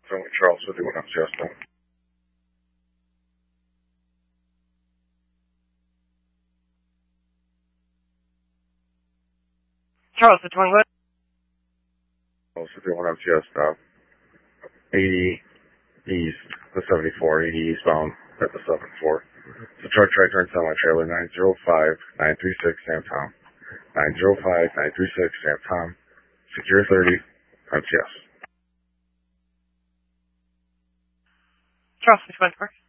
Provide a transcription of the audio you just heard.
Charles 51 MCS now. Charles 51 what? Charles 51 MCS now. 80 east, the 74, 80 eastbound at the 74. The truck tried to turn semi-trailer 905-936 Sam Tom. 905-936 Sam Tom. Secure 30 MCS. Charles 51 Park.